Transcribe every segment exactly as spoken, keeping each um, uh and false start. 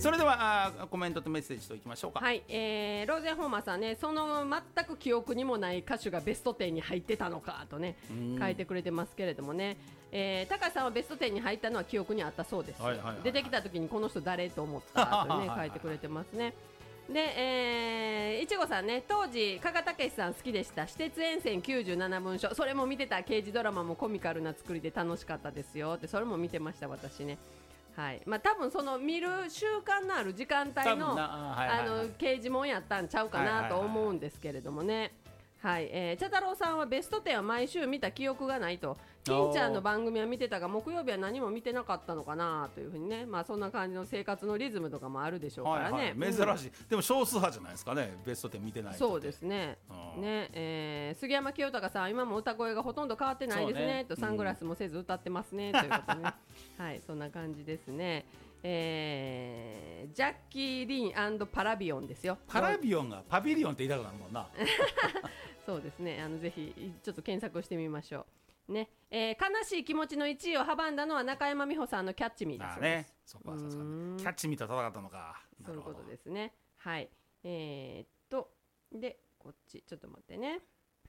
それではあコメントとメッセージといきましょうか。 はい、えー、ローゼンホーマーさんね、その全く記憶にもない歌手がベストじゅうに入ってたのかとね書いてくれてますけれどもね、えー、高橋さんはベストじゅうに入ったのは記憶にあったそうです、はいはいはいはい、出てきた時にこの人誰と思ったとね書いてくれてますね。で、えー、いちごさんね、当時加賀武さん好きでした。私鉄沿線きゅうじゅうななぶん書、それも見てた。刑事ドラマもコミカルな作りで楽しかったですよって、それも見てました私ね。はい、まあ多分その見る習慣のある時間帯のあの刑事もんやったんちゃうかなと思うんですけれどもね。はい、えー、茶太郎さんはベストじゅうは毎週見た記憶がないと。金ちゃんの番組は見てたが木曜日は何も見てなかったのかなというふうにね、まあそんな感じの生活のリズムとかもあるでしょうからね、 はいはい、珍しい、うん、でも少数派じゃないですかね、ベストじゅう見てない人って。 そうですね、ね、えー、杉山清隆さん、今も歌声がほとんど変わってないです ね, ねと、サングラスもせず歌ってますね、うん、ということでねはい、そんな感じですね。えー、ジャッキー・リーン&パラビオンですよ。 パラビオンがパビリオンって言いたくなるもんなそうですね、あのぜひちょっと検索してみましょうね。えー、悲しい気持ちのいちいを阻んだのは中山美穂さんのキャッチミーです。 ね、そこはさすがにキャッチミーと戦ったのか。 そういうことですね。はい、えー、っとでこっちちょっと待ってね。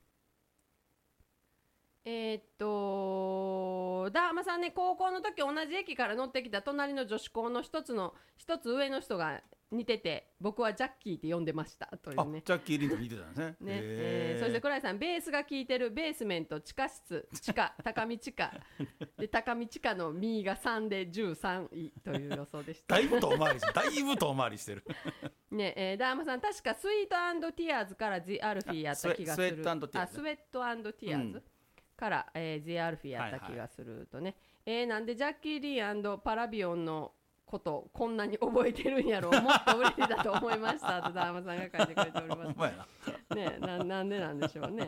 えー、っとダーマさんね、高校の時同じ駅から乗ってきた隣の女子校の一つの一つ上の人が似てて、僕はジャッキーって呼んでましたというね。 ジャッキー・リンと似てたんですね。ね、 えー、そして倉井さん、ベースが効いてるベースメント地下室地下高見地下で高見地下のミーがさんでじゅうさんいという予想でしただいぶ遠回りしてだいぶ遠回りしてるね、えー、ダーマさん、確かスイート&ティアーズからジ・アルフィーやった気がする。スウェット&ティアーズ、あ、スウェット&ティアーズ、うんから、えー、ジ・アルフィーやった気がするとね、はいはい、えー、なんでジャッキー・リー&パラビオンのことこんなに覚えてるんやろう、もっと嬉しいだと思いましたとダーマさんが書いてくれておりますね。な, なんでなんでしょうね、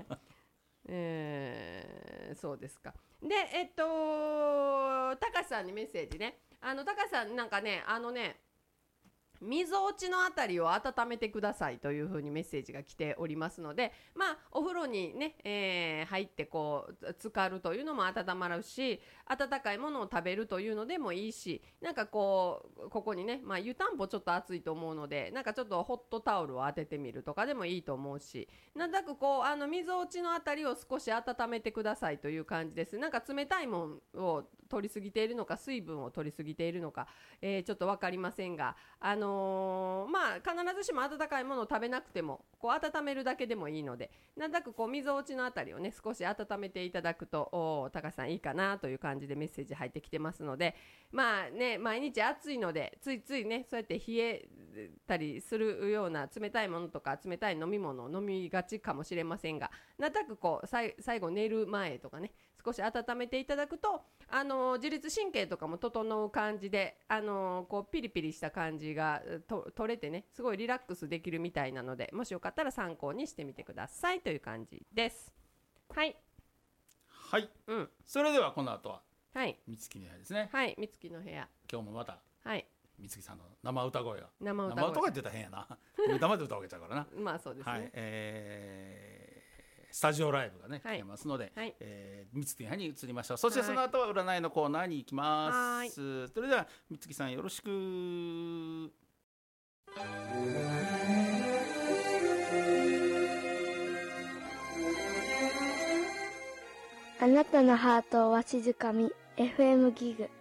えー、そうですか。で、えっと高橋さんにメッセージね。あの高橋さんなんかね、あのねみぞおちのあたりを温めてくださいというふうにメッセージが来ておりますので、まあお風呂にね、えー、入ってこう浸かるというのも温まるし、温かいものを食べるというのでもいいし、なんかこうここにね、まあ湯たんぽちょっと暑いと思うので、なんかちょっとホットタオルを当ててみるとかでもいいと思うし、なんとなくこうあのみぞおちのあたりを少し温めてくださいという感じです。なんか冷たいものを取りすぎているのか水分を取りすぎているのか、えー、ちょっと分かりませんが、あのー、まあ必ずしも温かいものを食べなくてもこう温めるだけでもいいので、なんとなくこうみぞおちのあたりをね少し温めていただくとお高橋さんいいかなという感じでメッセージ入ってきてますので、まあね毎日暑いのでついついねそうやって冷えたりするような冷たいものとか冷たい飲み物を飲みがちかもしれませんが、なんとなくこうさい最後寝る前とかね少し温めていただくと、あのー、自律神経とかも整う感じで、あのー、こうピリピリした感じがと取れてねすごいリラックスできるみたいなので、もしよかったら参考にしてみてくださいという感じです。はいはい、うん、それではこの後ははいみつきの部屋ですね。 はいみつきの部屋、 今日もまたはいみつきさんの生歌声が生歌声生歌声って言ったら変やな生で歌うわけちゃうからなまあそうですね、はい、 えー、スタジオライブがね、はい、来てますので、はい、えー、みつきの部屋に移りましょう。そしてその後は占いのコーナーに行きます。はい、それではみつきさんよろしく。 あなたのハートをわしづかみ エフエム ギグ